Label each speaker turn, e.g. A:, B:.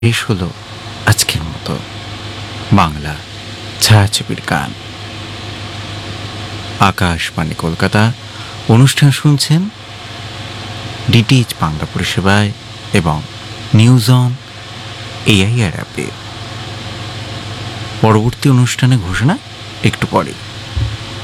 A: শেষ হলো আজকের মতো বাংলা ছায়াছবির গান। আকাশবাণী কলকাতা অনুষ্ঠান শুনছেন ডিটিএইচ বাংলা পরিষেবায় এবং নিউজ অন এআইআর অ্যাপে। পরবর্তী অনুষ্ঠানে ঘোষণা একটু পরে।